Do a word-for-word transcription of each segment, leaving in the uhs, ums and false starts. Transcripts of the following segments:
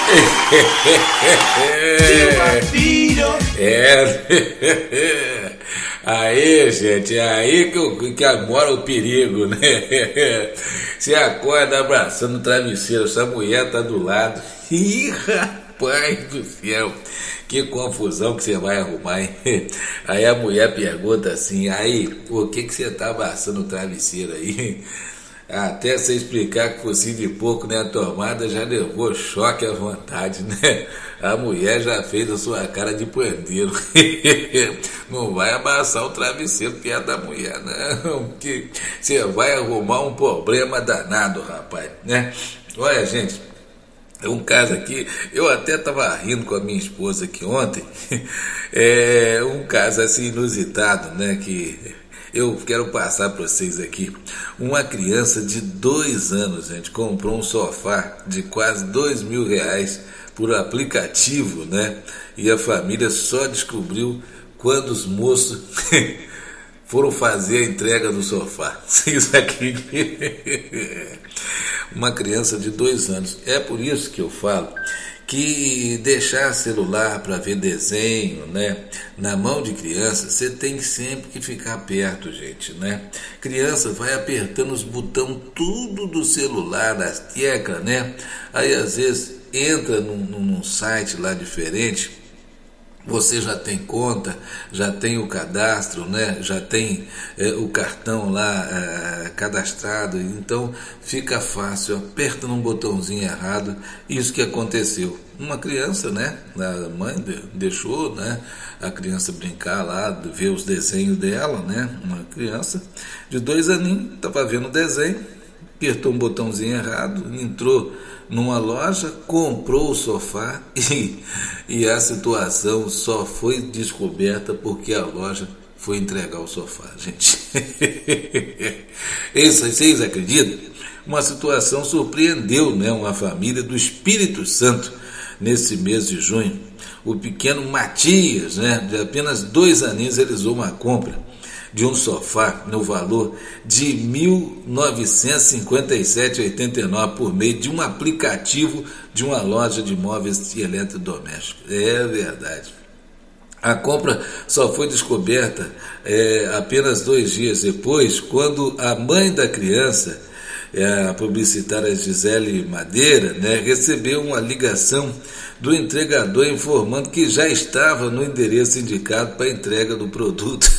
É. Aí, gente, é aí que, eu, que mora o perigo, né? Você acorda abraçando o travesseiro, essa mulher tá do lado. Ih, rapaz do céu, que confusão que você vai arrumar, hein? Aí a mulher pergunta assim, aí, por que que você tá abraçando o travesseiro aí? Até você explicar que fosse de pouco, né, a tomada já levou choque à vontade, né? A mulher já fez a sua cara de pandeiro. Não vai abaçar o travesseiro perto da mulher, não, que você vai arrumar um problema danado, rapaz, né? Olha, gente, é um caso aqui, eu até estava rindo com a minha esposa aqui ontem, é um caso assim inusitado, né, que eu quero passar para vocês aqui. Uma criança de dois anos, gente, comprou um sofá de quase dois mil reais por aplicativo, né? E a família só descobriu quando os moços foram fazer a entrega do sofá. Vocês acreditam? Uma criança de dois anos. É por isso que eu falo que deixar celular para ver desenho, né, na mão de criança, você tem sempre que ficar perto, gente, né? Criança vai apertando os botões tudo do celular, as teclas, né? Aí às vezes entra num, num site lá diferente, você já tem conta, já tem o cadastro, né? Já tem é, o cartão lá é, cadastrado, então fica fácil, aperta num botãozinho errado, isso que aconteceu. Uma criança, né? A mãe deixou, né, a criança brincar lá, ver os desenhos dela, né? Uma criança de dois aninhos, estava vendo o desenho, apertou um botãozinho errado, entrou numa loja, comprou o sofá e, e a situação só foi descoberta porque a loja foi entregar o sofá, gente. Vocês acreditam? Uma situação surpreendeu, né, uma família do Espírito Santo nesse mês de junho. O pequeno Matias, né, de apenas dois aninhos, realizou uma compra de um sofá no valor de mil novecentos e cinquenta e sete reais e oitenta e nove centavos por meio de um aplicativo de uma loja de móveis e eletrodomésticos. É verdade. A compra só foi descoberta é, apenas dois dias depois, quando a mãe da criança, a publicitária Gisele Madeira, né, recebeu uma ligação do entregador informando que já estava no endereço indicado para a entrega do produto.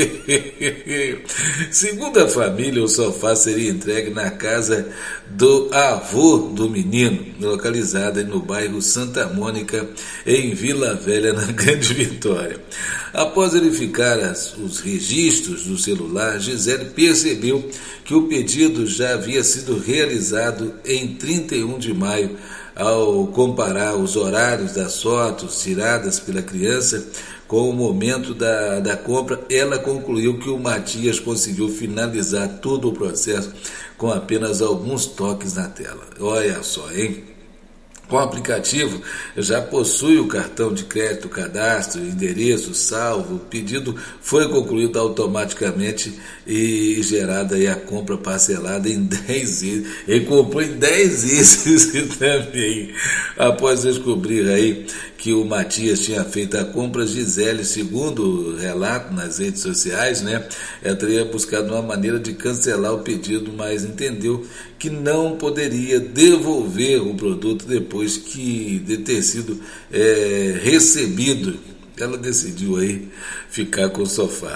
Segundo a família, o sofá seria entregue na casa do avô do menino, localizada no bairro Santa Mônica, em Vila Velha, na Grande Vitória. Após verificar as, os registros do celular, Gisele percebeu que o pedido já havia sido realizado em trinta e um de maio. Ao comparar os horários das fotos tiradas pela criança com o momento da, da compra, ela concluiu que o Matias conseguiu finalizar todo o processo com apenas alguns toques na tela. Olha só, hein? Com o aplicativo, já possui o cartão de crédito, cadastro, endereço, salvo. O pedido foi concluído automaticamente e gerada aí a compra parcelada em dez vezes. Ele comprou em dez vezes também. Após descobrir aí que o Matias tinha feito a compra, Gisele, segundo o relato nas redes sociais, né, ela teria buscado uma maneira de cancelar o pedido, mas entendeu que não poderia devolver o produto depois que de ter sido é, recebido. Ela decidiu aí ficar com o sofá.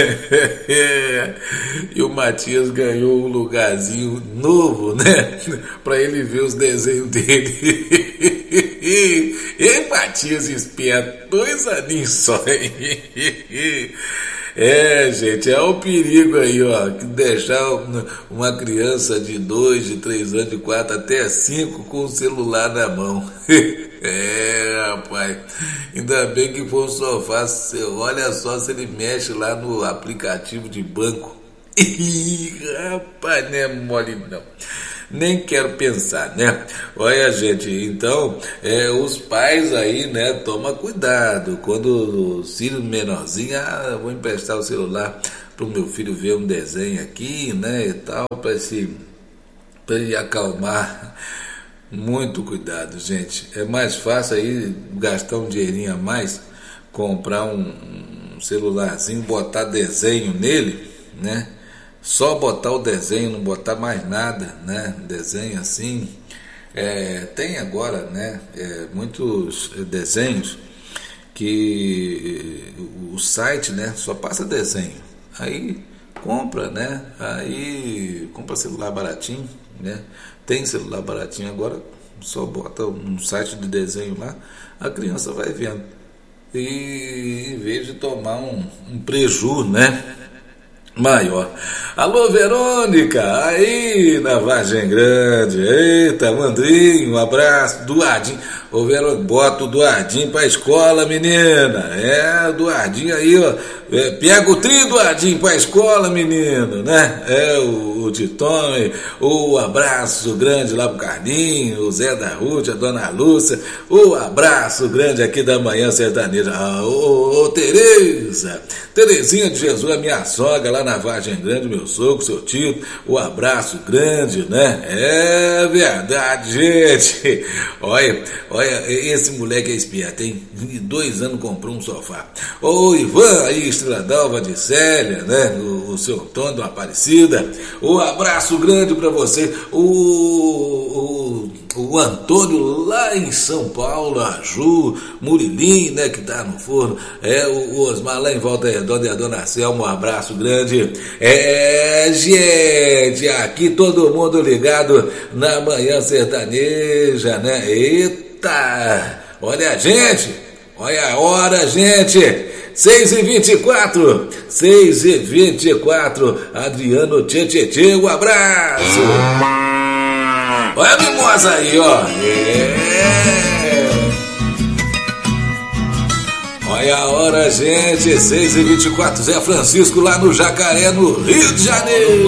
E o Matias ganhou um lugarzinho novo, né? Para ele ver os desenhos dele. E Matias esperto, dois aninhos só. É, gente, é o perigo aí, ó, que deixar uma criança de dois, de três anos, de quatro até cinco com o celular na mão. É, rapaz, ainda bem que foi um sofá, olha só se ele mexe lá no aplicativo de banco. Ih, rapaz, não é mole não. Nem quero pensar, né? Olha, gente, então, é, os pais aí, né, toma cuidado. Quando o filho menorzinho, ah, vou emprestar o celular pro meu filho ver um desenho aqui, né, e tal, para esse, para ele acalmar. Muito cuidado, gente. É mais fácil aí gastar um dinheirinho a mais, comprar um, um celularzinho, botar desenho nele, né? Só botar o desenho, não botar mais nada, né? Desenho assim. É, tem agora, né? É, muitos desenhos que o site, né? Só passa desenho. Aí compra, né? Aí compra celular baratinho, né? Tem celular baratinho agora, só bota um site de desenho lá, a criança vai vendo. E em vez de tomar um, um preju, né? Maior. Alô, Verônica, aí na Vargem Grande. Eita, Mandrinho, um abraço. Duardinho. Ô, Verônica, bota o Duardinho pra escola, menina. É, o Duardinho aí, ó. É, pega o tri, Duardinho, pra escola, menino, né? É, o, o Titone, o abraço grande lá pro Carlinho, o Zé da Ruth, a Dona Lúcia, o abraço grande aqui da Manhã Sertaneja. Ah, ô, ô, Tereza, Terezinha de Jesus, a minha sogra lá na Vargem Grande, meu sogro, seu tio, o abraço grande, né? É verdade, gente. Olha, olha, esse moleque é esperto, hein? Em dois anos comprou um sofá. Ô, Ivan, aí, Estrela d'Alva de Célia, né? O, o seu Antônio Aparecida, o abraço grande pra você. O, o, o Antônio lá em São Paulo, a Ju, Murilim, né? Que tá no forno. É, o, o Osmar lá em Volta Redonda e a Dona Selma, um abraço grande. É, gente, aqui todo mundo ligado na Manhã Sertaneja, né? Eita, olha a gente, olha a hora, gente. seis e vinte e quatro, seis e vinte e quatro, Adriano Tchê, um abraço. Olha a mimosa aí, ó. É. Olha a hora, gente, seis e vinte e quatro, Zé Francisco lá no Jacaré, no Rio de Janeiro.